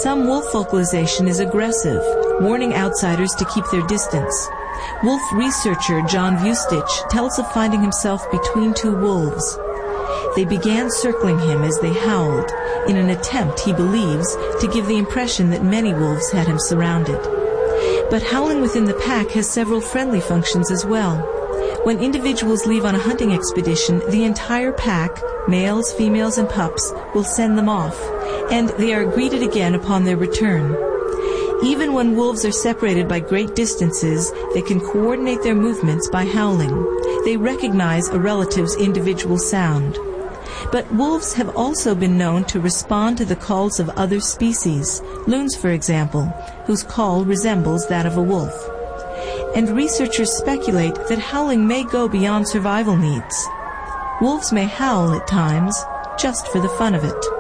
Some wolf vocalization is aggressive, warning outsiders to keep their distance. Wolf researcher John Vustich tells of finding himself between two wolves. They began circling him as they howled, in an attempt, he believes, to give the impression that many wolves had him surrounded. But howling within the pack has several friendly functions as well. When individuals leave on a hunting expedition, the entire pack, males, females, and pups, will send them off, and they are greeted again upon their return. Even when wolves are separated by great distances, they can coordinate their movements by howling. They recognize a relative's individual sound. But wolves have also been known to respond to the calls of other species, loons for example, whose call resembles that of a wolf. And researchers speculate that howling may go beyond survival needs. Wolves may howl at times, just for the fun of it.